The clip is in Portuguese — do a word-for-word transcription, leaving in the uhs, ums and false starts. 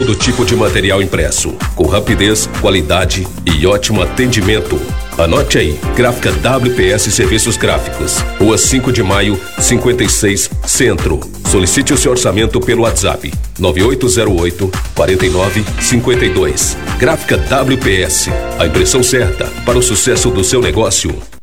todo tipo de material impresso, com rapidez, qualidade e ótimo atendimento. Anote aí, Gráfica W P S Serviços Gráficos, Rua cinco de Maio, cinquenta e seis, Centro. Solicite o seu orçamento pelo WhatsApp nove oito zero oito, quatro nove cinco dois. Gráfica W P S, a impressão certa para o sucesso do seu negócio.